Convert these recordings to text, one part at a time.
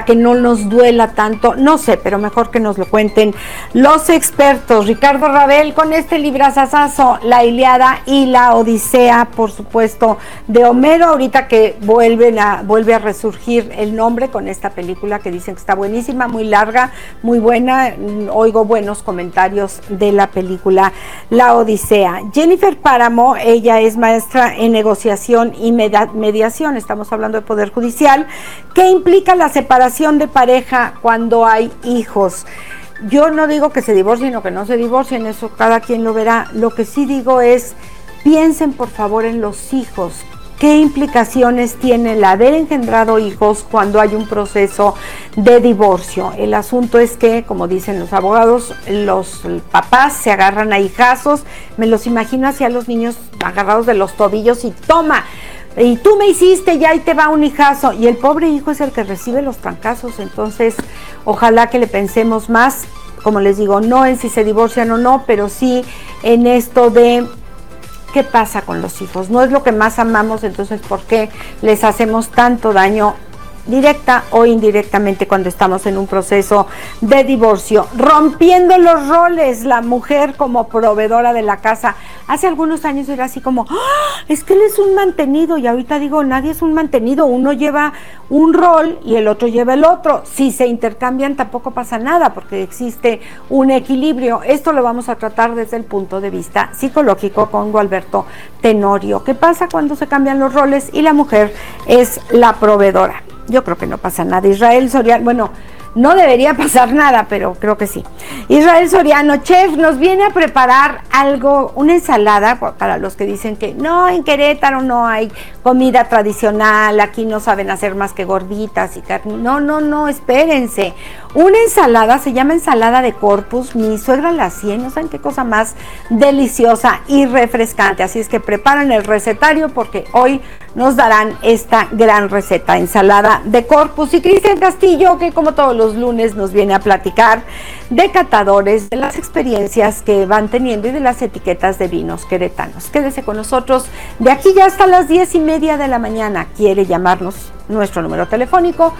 que no nos duela tanto, no sé, pero mejor que nos lo cuenten los expertos. Ricardo Ravel con este librazazazo, La Ilíada y la Odisea, por supuesto, de Homero, ahorita que vuelve a resurgir el nombre con esta película que dicen que está buenísima, muy larga, muy buena, oigo buenos comentarios de la película La Odisea. Jennifer Páramo, ella es maestra en negociación y mediación, estamos hablando de Poder Judicial, que implica la separación de pareja cuando hay hijos. Yo no digo que se divorcien o que no se divorcien, eso cada quien lo verá. Lo que sí digo es, piensen por favor en los hijos. ¿Qué implicaciones tiene el haber engendrado hijos cuando hay un proceso de divorcio? El asunto es que, como dicen los abogados, los papás se agarran a hijazos. Me los imagino así a los niños agarrados de los tobillos y toma. Y tú me hiciste, ya ahí te va un hijazo. Y el pobre hijo es el que recibe los trancazos. Entonces, ojalá que le pensemos más, como les digo, no en si se divorcian o no, pero sí en esto de qué pasa con los hijos. No es lo que más amamos, entonces, ¿por qué les hacemos tanto daño directa o indirectamente cuando estamos en un proceso de divorcio? Rompiendo los roles, la mujer como proveedora de la casa. Hace algunos años era así como, ¡ah! Es que él es un mantenido, y ahorita digo, nadie es un mantenido, uno lleva un rol y el otro lleva el otro. Si se intercambian tampoco pasa nada porque existe un equilibrio. Esto lo vamos a tratar desde el punto de vista psicológico con Gualberto Tenorio. ¿Qué pasa cuando se cambian los roles y la mujer es la proveedora? Yo creo que no pasa nada. Israel Soriano, bueno, no debería pasar nada, pero creo que sí. Israel Soriano, chef, nos viene a preparar algo, una ensalada, para los que dicen que no, en Querétaro no hay comida tradicional, aquí no saben hacer más que gorditas y carne. No, espérense. Una ensalada, se llama ensalada de corpus, mi suegra la hacía, no saben qué cosa más deliciosa y refrescante. Así es que preparen el recetario porque hoy nos darán esta gran receta, ensalada de corpus. Y Cristian Castillo, que como todos los lunes nos viene a platicar de catadores, de las experiencias que van teniendo y de las etiquetas de vinos queretanos. Quédese con nosotros de aquí ya hasta las 10:30 de la mañana. ¿Quiere llamarnos? Nuestro número telefónico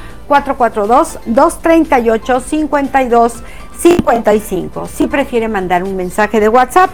442-238-5255. Si prefiere mandar un mensaje de WhatsApp,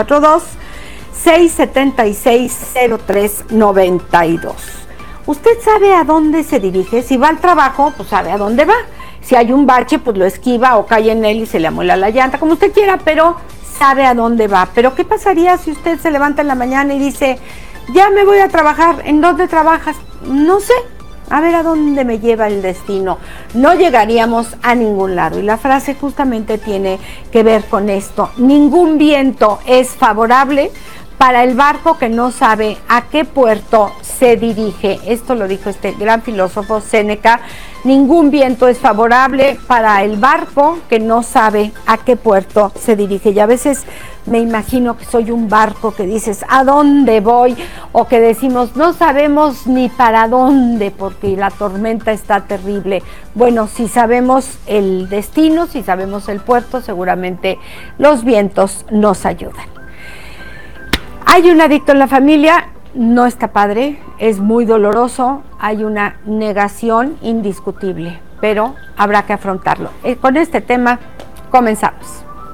442-676-0392. ¿Usted sabe a dónde se dirige? Si va al trabajo, pues sabe a dónde va. Si hay un bache, pues lo esquiva o cae en él y se le amuela la llanta, como usted quiera, pero sabe a dónde va. Pero ¿qué pasaría si usted se levanta en la mañana y dice, ya me voy a trabajar? ¿En dónde trabajas? No sé. A ver a dónde me lleva el destino. No llegaríamos a ningún lado. Y la frase justamente tiene que ver con esto. Ningún viento es favorable para el barco que no sabe a qué puerto se dirige. Esto lo dijo este gran filósofo Séneca. Ningún viento es favorable para el barco que no sabe a qué puerto se dirige. Y a veces me imagino que soy un barco que dices, ¿a dónde voy? O que decimos, no sabemos ni para dónde porque la tormenta está terrible. Bueno, si sabemos el destino, si sabemos el puerto, seguramente los vientos nos ayudan. Hay un adicto en la familia, no está padre, es muy doloroso, hay una negación indiscutible, pero habrá que afrontarlo. Con este tema comenzamos.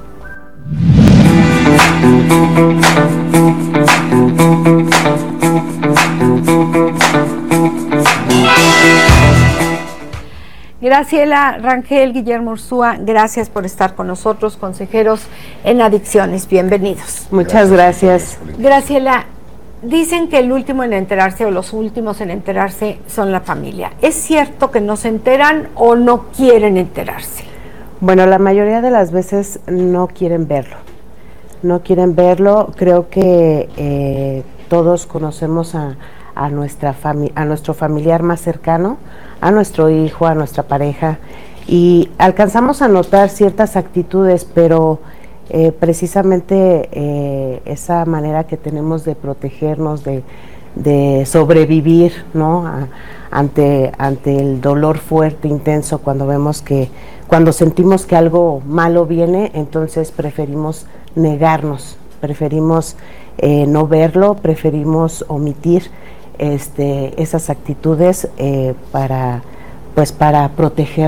Graciela Rangel, Guillermo Ursúa, gracias por estar con nosotros, consejeros en adicciones, bienvenidos. Muchas gracias. Graciela, dicen que el último en enterarse o los últimos en enterarse son la familia. ¿Es cierto que no se enteran o no quieren enterarse? Bueno, la mayoría de las veces no quieren verlo. No quieren verlo. Creo que todos conocemos a nuestro familiar más cercano, a nuestro hijo, a nuestra pareja, y alcanzamos a notar ciertas actitudes, pero precisamente esa manera que tenemos de protegernos, de sobrevivir, ¿no? Ante el dolor fuerte, intenso, cuando sentimos que algo malo viene, entonces preferimos negarnos, preferimos no verlo, preferimos omitir esas actitudes para proteger